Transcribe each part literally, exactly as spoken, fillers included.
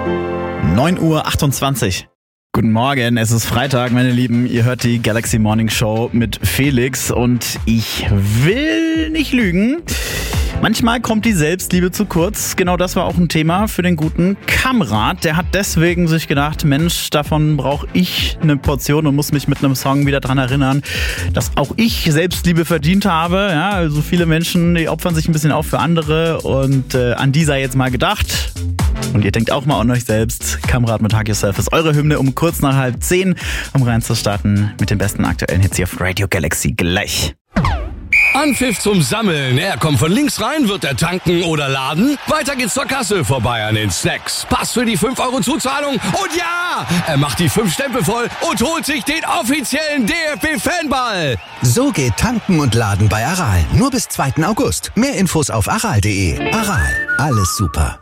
neun Uhr achtundzwanzig. Guten Morgen, es ist Freitag, meine Lieben. Ihr hört die Galaxy Morning Show mit Felix und ich will nicht lügen. Manchmal kommt die Selbstliebe zu kurz. Genau das war auch ein Thema für den guten Kamrat. Der hat deswegen sich gedacht, Mensch, davon brauche ich eine Portion und muss mich mit einem Song wieder dran erinnern, dass auch ich Selbstliebe verdient habe. Ja, also viele Menschen, die opfern sich ein bisschen auf für andere und äh, an die sei jetzt mal gedacht. Und ihr denkt auch mal an euch selbst. Kamrat mit Hug Yourself ist eure Hymne um kurz nach halb zehn, um reinzustarten mit den besten aktuellen Hits hier auf Radio Galaxy gleich. Anpfiff zum Sammeln. Er kommt von links rein, wird er tanken oder laden? Weiter geht's zur Kasse, vorbei an den Snacks. Pass für die fünf Euro Zuzahlung und ja! Er macht die fünf Stempel voll und holt sich den offiziellen D F B-Fanball. So geht Tanken und Laden bei Aral. Nur bis zweiten August. Mehr Infos auf aral punkt de. Aral. Alles super.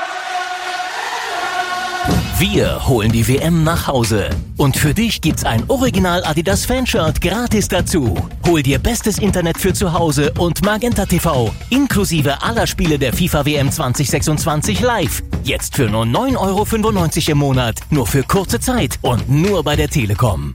Wir holen die W M nach Hause. Und für dich gibt's ein Original Adidas Fanshirt gratis dazu. Hol dir bestes Internet für zu Hause und Magenta T V. Inklusive aller Spiele der FIFA W M zwanzig sechsundzwanzig live. Jetzt für nur neun Euro fünfundneunzig im Monat. Nur für kurze Zeit und nur bei der Telekom.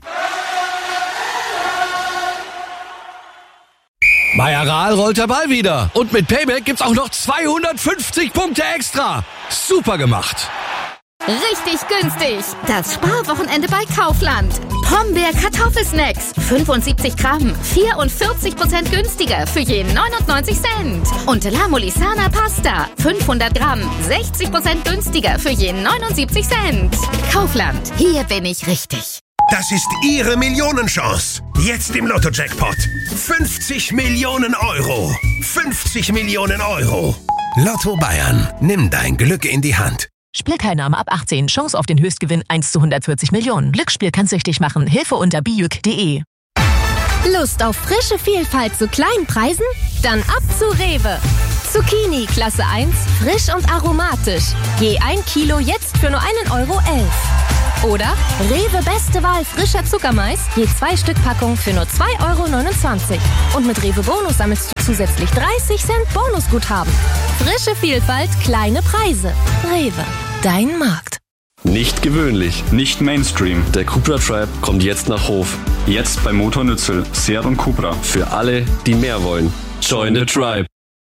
Bei Aral rollt der Ball wieder. Und mit Payback gibt's auch noch zweihundertfünfzig Punkte extra. Super gemacht. Richtig günstig. Das Sparwochenende bei Kaufland. Pombeer Kartoffelsnacks. fünfundsiebzig Gramm. vierundvierzig Prozent günstiger für je neunundneunzig Cent. Und La Molisana Pasta. fünfhundert Gramm. sechzig Prozent günstiger für je neunundsiebzig Cent. Kaufland. Hier bin ich richtig. Das ist Ihre Millionenchance. Jetzt im Lotto-Jackpot. fünfzig Millionen Euro. fünfzig Millionen Euro. Lotto Bayern. Nimm dein Glück in die Hand. Spielteilnahme ab achtzehn. Chance auf den Höchstgewinn eins zu hundertvierzig Millionen. Glücksspiel kann süchtig machen. Hilfe unter bijuk punkt de. Lust auf frische Vielfalt zu kleinen Preisen? Dann ab zu Rewe. Zucchini Klasse eins, frisch und aromatisch. Je ein Kilo jetzt für nur einen Euro elf. Oder Rewe Beste Wahl frischer Zuckermais, je zwei Stück Packung für nur zwei Euro neunundzwanzig. Und mit Rewe Bonus sammelst du zusätzlich dreißig Cent Bonusguthaben. Frische Vielfalt, kleine Preise. Rewe, dein Markt. Nicht gewöhnlich, nicht Mainstream. Der Cupra Tribe kommt jetzt nach Hof. Jetzt bei Motor Nützel, Seat und Cupra. Für alle, die mehr wollen. Join the Tribe.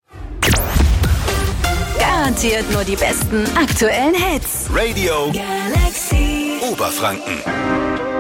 Garantiert nur die besten aktuellen Hits. Radio Galaxy Oberfranken.